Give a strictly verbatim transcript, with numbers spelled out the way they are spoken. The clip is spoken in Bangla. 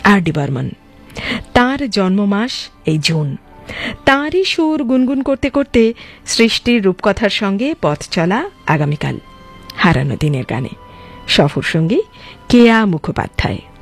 আর ডি বর্মন। তাঁর জন্মমাস এই জুন। তাঁরই সুর গুনগুন করতে করতে সৃষ্টির রূপকথার সঙ্গে পথ চলা আগামীকাল হারানো দিনের গানে। সফর সঙ্গী কেয়া মুখোপাধ্যায়।